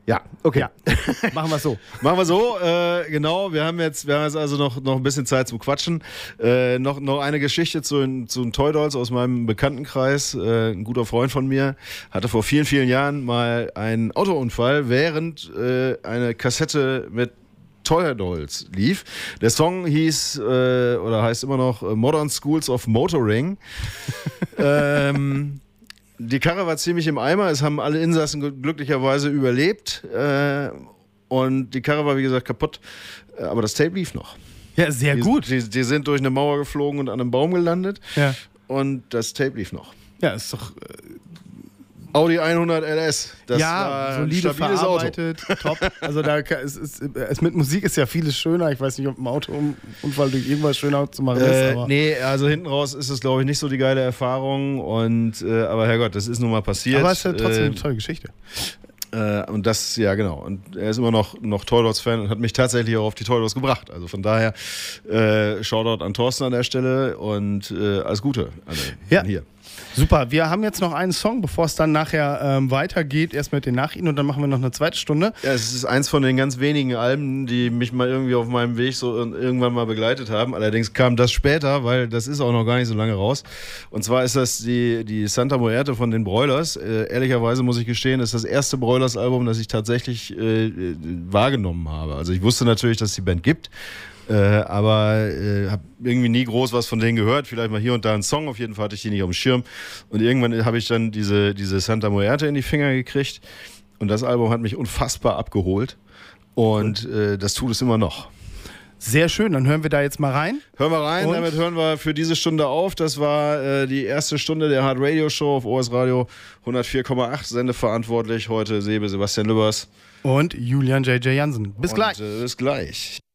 Ja, okay. Ja. Machen wir es so. Machen wir so, genau. Wir haben jetzt also noch ein bisschen Zeit zum Quatschen. Noch eine Geschichte zu den Toy Dolls aus meinem Bekanntenkreis. Ein guter Freund von mir hatte vor vielen, vielen Jahren mal einen Autounfall, während eine Kassette mit Toy Dolls lief. Der Song hieß oder heißt immer noch Modern Schools of Motoring. Die Karre war ziemlich im Eimer, es haben alle Insassen glücklicherweise überlebt und die Karre war wie gesagt kaputt, aber das Tape lief noch. Ja, sehr gut. Die sind durch eine Mauer geflogen und an einem Baum gelandet und das Tape lief noch. Ja, ist doch... Audi 100 LS, das war solide ein stabiles verarbeitet, Auto. Top. Also es mit Musik ist ja vieles schöner. Ich weiß nicht, ob ein Autounfall durch irgendwas schöner zu machen ist. Aber Nee, also hinten raus ist es, glaube ich, nicht so die geile Erfahrung. Aber Herrgott, das ist nun mal passiert. Aber es ist ja trotzdem eine tolle Geschichte. Und das, ja genau. Und er ist immer noch Toy Dolls-Fan und hat mich tatsächlich auch auf die Toy Dolls gebracht. Also von daher Shoutout an Thorsten an der Stelle und alles Gute an hier. Super, wir haben jetzt noch einen Song, bevor es dann nachher weitergeht, erst mit den Nachrichten und dann machen wir noch eine zweite Stunde. Ja, es ist eins von den ganz wenigen Alben, die mich mal irgendwie auf meinem Weg so irgendwann mal begleitet haben. Allerdings kam das später, weil das ist auch noch gar nicht so lange raus. Und zwar ist das die Santa Muerte von den Broilers. Ehrlicherweise muss ich gestehen, ist das erste Broilers-Album, das ich tatsächlich wahrgenommen habe. Also ich wusste natürlich, dass es die Band gibt. Aber habe irgendwie nie groß was von denen gehört. Vielleicht mal hier und da einen Song, auf jeden Fall hatte ich die nicht auf dem Schirm. Und irgendwann habe ich dann diese Santa Muerte in die Finger gekriegt. Und das Album hat mich unfassbar abgeholt. Und das tut es immer noch. Sehr schön, dann hören wir da jetzt mal rein. Hören wir rein, und damit hören wir für diese Stunde auf. Das war die erste Stunde der Hard Radio Show auf OS Radio 104,8. Sendeverantwortlich heute Sebastian Lübbers. Und Julian J.J. Jansen. Bis gleich. Bis gleich.